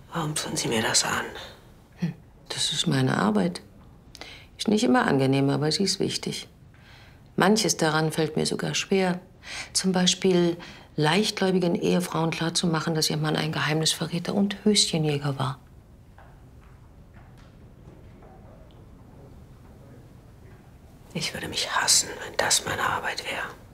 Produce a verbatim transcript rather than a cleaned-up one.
Warum tun Sie mir das an? Hm, das ist meine Arbeit. Ist nicht immer angenehm, aber sie ist wichtig. Manches daran fällt mir sogar schwer. Zum Beispiel leichtgläubigen Ehefrauen klarzumachen, dass ihr Mann ein Geheimnisverräter und Höschenjäger war. Ich würde mich hassen, wenn das meine Arbeit wäre.